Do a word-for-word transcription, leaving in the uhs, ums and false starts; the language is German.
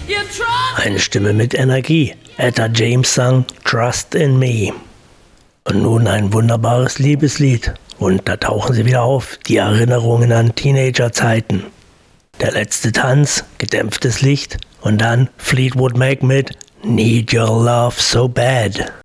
Eine Stimme mit Energie. Etta James sang Trust in Me. Und nun ein wunderbares Liebeslied. Und da tauchen sie wieder auf, die Erinnerungen an Teenagerzeiten. Der letzte Tanz, gedämpftes Licht und dann Fleetwood Mac mit Need Your Love So Bad.